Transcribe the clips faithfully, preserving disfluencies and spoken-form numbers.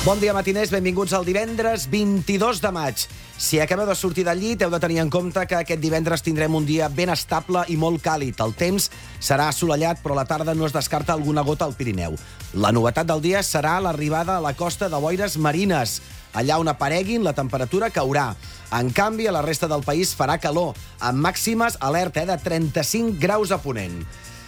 Bon dia, matiners. Benvinguts al divendres vint-i-dos de maig. Si acabeu de sortir del llit, heu de tenir en compte que aquest divendres tindrem un dia ben estable i molt càlid. El temps serà assolellat, però a la tarda no es descarta alguna gota al Pirineu. La novetat del dia serà l'arribada a la costa de boires marines. Allà on apareguin, la temperatura caurà. En canvi, a la resta del país farà calor, amb màximes alerta eh, de trenta-cinc graus a ponent.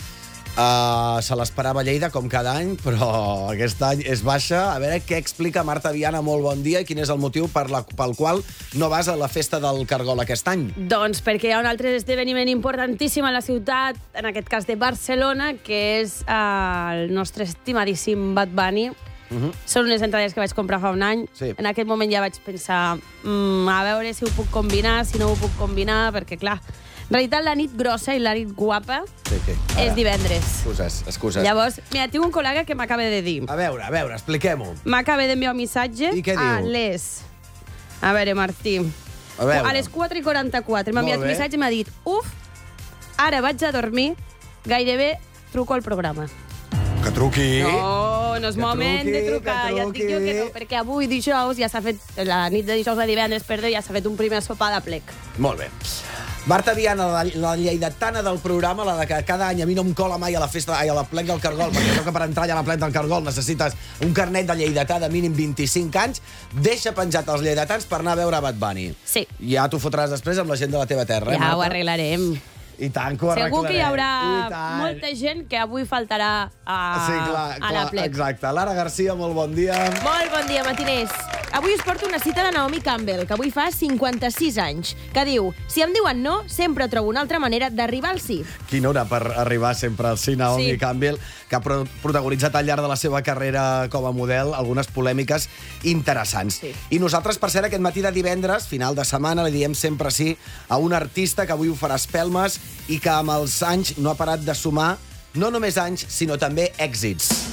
Uh, se l'esperava a Lleida, com cada any, però aquest any és baixa. A veure què explica Marta Viana. Molt bon dia. I quin és el motiu per la, pel qual no vas a la festa del Cargol aquest any? Doncs perquè hi ha un altre esdeveniment importantíssim a la ciutat, en aquest cas de Barcelona, que és uh, el nostre estimadíssim Bad Bunny. Uh-huh. Són unes entrades que vaig comprar fa un any. Sí. En aquest moment ja vaig pensar mm, a veure si ho puc combinar, si no ho puc combinar, perquè, clar, en realitat la nit grossa i la nit guapa sí, sí. és divendres. Excuses, excuses. Llavors, mira, tinc un col·lega que m'acaba de dir. A veure, a veure, expliquem-ho. M'acaba d'enviar un missatge I què diu? a les... A veure, Martí. A veure. A les quatre i quaranta-quatre m'ha Molt enviat un bé. missatge i m'ha dit uf, ara vaig a dormir, gairebé truco al programa. Que truqui. No, no és Que moment truqui, de trucar. que Ja et dic jo que no, truqui. perquè avui dijous ja s'ha fet, la nit de dijous a divendres, perdó, ja s'ha fet un primer sopar de plec. Molt bé. Marta Viana, la, la lleidatana del programa, la de que cada any a mi no em cola mai a la festa, ai, a la plec del Cargol, perquè crec que per entrar allà a la plec del Cargol necessites un carnet de lleidatà de mínim vint-i-cinc anys. Deixa penjat els lleidatans per anar a veure Bad Bunny. Sí. Ja t'ho fotràs després amb la gent de la teva terra, eh, Ja Marta? ho arreglarem. I tant que ho arreglarem. Segur que hi haurà I tant. molta gent que avui faltarà a, Sí, clar, a clar, la plec. exacte. Lara Garcia, molt bon dia. Molt bon dia, matiners. Avui us porto una cita de Naomi Campbell, que avui fa cinquanta-sis anys, que diu: si em diuen no, sempre trobo una altra manera d'arribar al sí. Quina hora per arribar sempre al sí, Naomi Sí. Campbell, que ha pro- protagonitzat al llarg de la seva carrera com a model algunes polèmiques interessants. Sí. I nosaltres, per cert, aquest matí de divendres, final de setmana, li diem sempre sí a un artista que avui ho farà espelmes i que amb els anys no ha parat de sumar no només anys, sinó també èxits.